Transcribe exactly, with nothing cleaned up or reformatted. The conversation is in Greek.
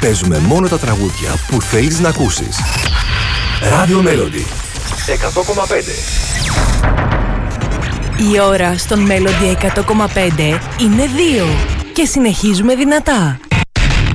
παίζουμε μόνο τα τραγούδια που θέλεις να ακούσεις. Radio Melody εκατό κόμμα πέντε. Η ώρα στον Melody εκατό κόμμα πέντε είναι δύο και συνεχίζουμε δυνατά.